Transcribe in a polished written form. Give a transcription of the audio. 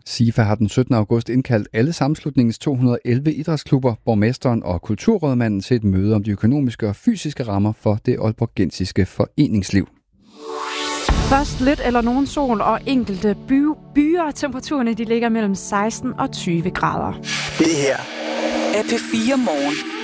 SIFA har den 17. august indkaldt alle sammenslutningens 211 idrætsklubber, borgmesteren og kulturrådmanden til et møde om de økonomiske og fysiske rammer for det aalborgensiske foreningsliv. Først lidt eller nogen sol og enkelte byer. Temperaturerne de ligger mellem 16 og 20 grader. Det her er P4 Morgen.